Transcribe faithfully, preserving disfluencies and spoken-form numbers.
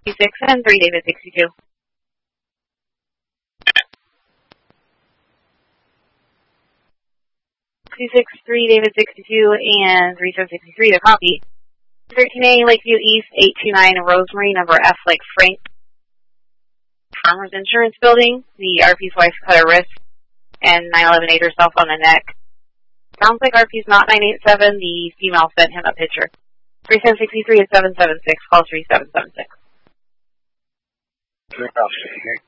six and three David sixty-two. two six three David sixty-two and three seven sixty-three to copy. thirteen A Lakeview East, eight two nine Rosemary, number F like Frank. Farmers Insurance Building. The R P's wife cut her wrist and nine eleven ate herself on the neck. Sounds like R P's not nine eight seven. The female sent him a picture. three seven sixty-three is seven seven six. Call three seven seven six.